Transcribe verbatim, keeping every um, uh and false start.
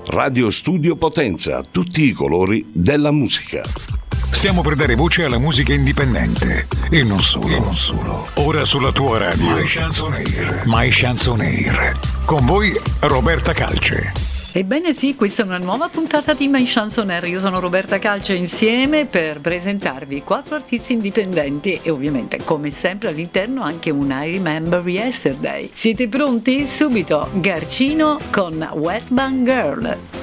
Radio Studio Potenza, tutti i colori della musica. Stiamo per dare voce alla musica indipendente e non solo, e non solo. Ora sulla tua radio My Chanson Air, My Chanson Air. Con voi Roberta Calce. Ebbene sì, questa è una nuova puntata di My Chanson Air. Io sono Roberta Calce insieme per presentarvi quattro artisti indipendenti e ovviamente come sempre all'interno anche un I Remember Yesterday. Siete pronti? Subito Garcino con Wet Band Girl.